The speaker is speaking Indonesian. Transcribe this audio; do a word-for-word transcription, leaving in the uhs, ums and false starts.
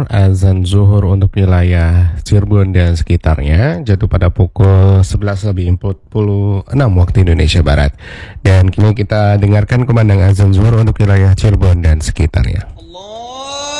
azan zuhur untuk wilayah Cirebon dan sekitarnya jatuh pada pukul sebelas lebih empat puluh enam waktu Indonesia Barat. Dan kini kita dengarkan kumandang azan zuhur untuk wilayah Cirebon dan sekitarnya.